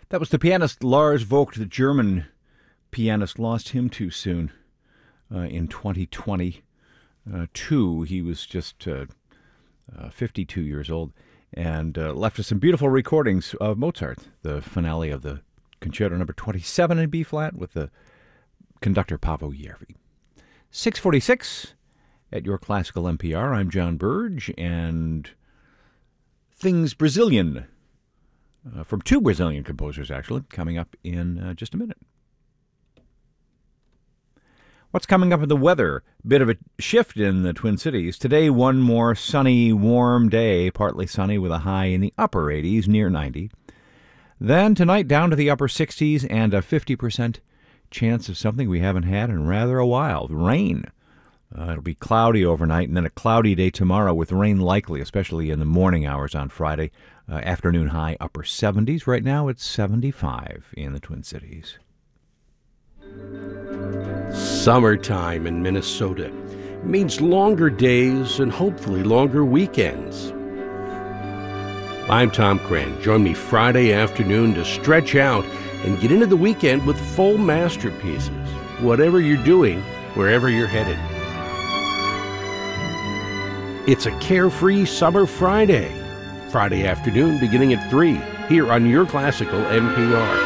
That was the pianist Lars Vogt, the German pianist. Lost him too soon in 2022. He was just 52 years old, and left us some beautiful recordings of Mozart, the finale of the Concerto Number 27 in B-flat with the conductor Paavo Järvi. 6:46 at your classical NPR. I'm John Burge, and things Brazilian from two Brazilian composers, actually, coming up in just a minute. What's coming up in the weather? Bit of a shift in the Twin Cities. Today, one more sunny, warm day, partly sunny with a high in the upper 80s, near 90. Then tonight, down to the upper 60s and a 50% chance of something we haven't had in rather a while, rain. It'll be cloudy overnight, and then a cloudy day tomorrow with rain likely, especially in the morning hours on Friday. Afternoon high, upper 70s. Right now, it's 75 in the Twin Cities. Summertime in Minnesota means longer days and hopefully longer weekends. I'm Tom Cran. Join me Friday afternoon to stretch out and get into the weekend with full masterpieces, whatever you're doing, wherever you're headed. It's a carefree summer Friday. Friday afternoon beginning at 3 here on your classical NPR.